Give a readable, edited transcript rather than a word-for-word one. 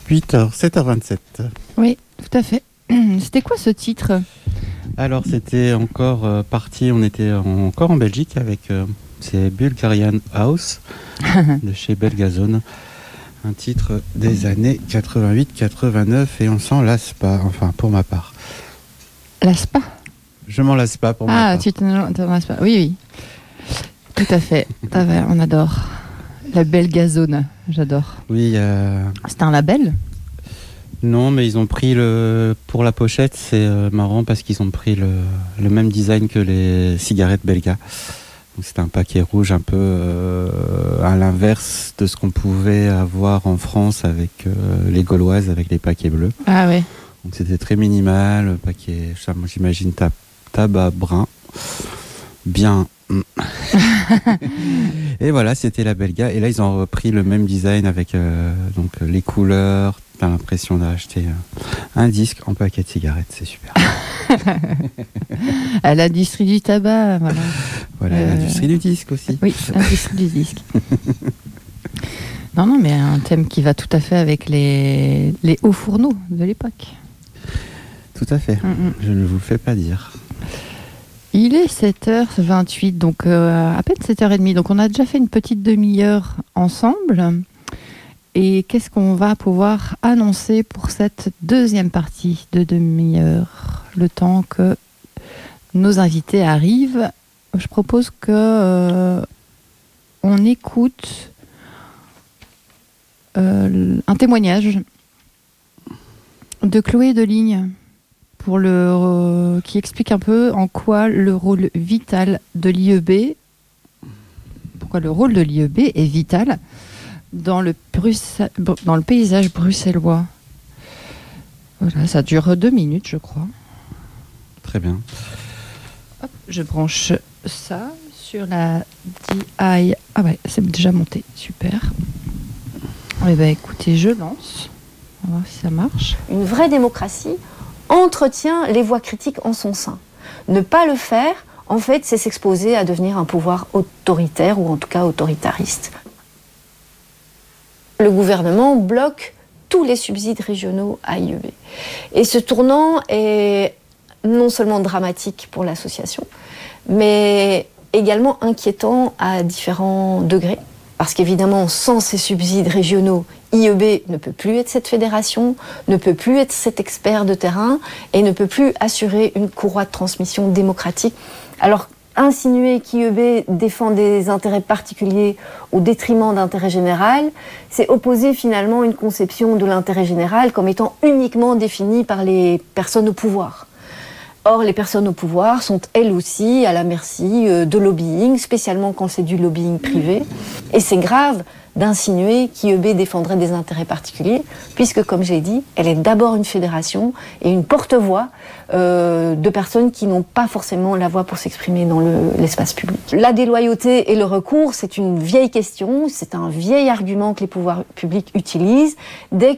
7h27. Oui, tout à fait. C'était quoi ce titre ? Alors c'était encore parti, on était encore en Belgique avec c'est Bulgarian House de chez Belgazone. Un titre des années 88-89 et on s'en lasse pas, enfin pour ma part. Lasse pas ? Je m'en lasse pas pour ma part. Ah, tu t'en lasses pas. Oui, oui. Tout à fait. On adore. La Belgazone, j'adore. Oui. C'est un label ? Non, mais ils ont pris pour la pochette, c'est marrant parce qu'ils ont pris le même design que les cigarettes Belga. Donc c'était un paquet rouge un peu à l'inverse de ce qu'on pouvait avoir en France avec les Gauloises, avec les paquets bleus. Ah ouais. Donc c'était très minimal, paquet, moi j'imagine tabac brun, bien. Et voilà, c'était la Belga. Et là, ils ont repris le même design avec donc les couleurs. T'as l'impression d'acheter un disque en paquet de cigarettes, c'est super. À l'industrie du tabac, voilà. Voilà, l'industrie du disque aussi. Oui, l'industrie du disque. Non, mais un thème qui va tout à fait avec les hauts fourneaux de l'époque. Tout à fait, Je ne vous le fais pas dire. Il est 7h28, donc à peine 7h30. Donc on a déjà fait une petite demi-heure ensemble. Et qu'est-ce qu'on va pouvoir annoncer pour cette deuxième partie de demi-heure ? Le temps que nos invités arrivent, je propose que on écoute un témoignage de Chloé Deligne qui explique un peu en quoi le rôle vital de l'IEB, pourquoi le rôle de l'IEB est vital dans le paysage bruxellois. Voilà, ça dure 2 minutes, je crois. Très bien. Hop, je branche ça sur la DI. Ah ouais, c'est déjà monté, super. Eh bien, écoutez, je lance. On va voir si ça marche. Une vraie démocratie entretient les voix critiques en son sein. Ne pas le faire, en fait, c'est s'exposer à devenir un pouvoir autoritaire ou en tout cas autoritariste. Le gouvernement bloque tous les subsides régionaux à IEB. Et ce tournant est non seulement dramatique pour l'association, mais également inquiétant à différents degrés. Parce qu'évidemment, sans ces subsides régionaux, IEB ne peut plus être cette fédération, ne peut plus être cet expert de terrain et ne peut plus assurer une courroie de transmission démocratique. Alors, insinuer qu'IEB défend des intérêts particuliers au détriment d'intérêt général, c'est opposer finalement une conception de l'intérêt général comme étant uniquement définie par les personnes au pouvoir. Or, les personnes au pouvoir sont elles aussi à la merci de lobbying, spécialement quand c'est du lobbying privé. Et c'est grave d'insinuer qu'IEB défendrait des intérêts particuliers, puisque, comme j'ai dit, elle est d'abord une fédération et une porte-voix de personnes qui n'ont pas forcément la voix pour s'exprimer dans l'espace public. La déloyauté et le recours, c'est une vieille question, c'est un vieil argument que les pouvoirs publics utilisent dès